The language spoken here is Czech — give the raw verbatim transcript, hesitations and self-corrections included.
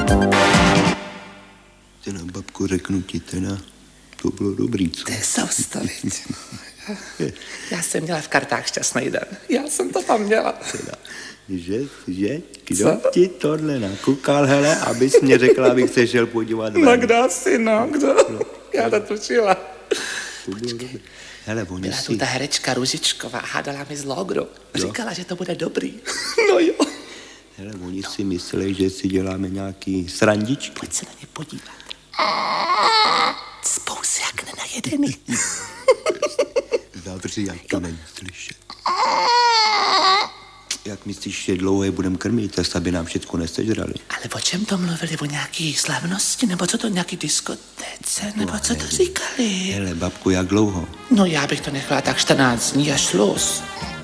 Teda, babko, řeknu ti teda, to bylo dobrý, co? To je soustavit. Já jsem měla v kartách šťastný den. Já jsem to tam měla. Teda, že, že, kdo co? Ti tohle nakukal, hele, abys mě řekla, abych se šel podívat. No kdo asi, no, kdo? No. Já to tušila. To bylo dobré. Hele, oni byla si... tu ta herečka Ružičková, hádala mi z logru. Říkala, že to bude dobrý. No jo. Hele, oni no. si mysleli, že si děláme nějaký srandičky. Pojď se na ně podívat. Spousy jak nenajedený. Zavři, jak to není slyšet. Jak myslíš, že dlouho je budem krmit, tak aby nám všechno nesežrali? Ale o čem to mluvili? O nějaký slavnosti? Nebo co to, nějaký diskotéce? Nebo no, co to říkali? Hele, babku, jak dlouho? No já bych to nechala tak čtrnáct dní až šluz.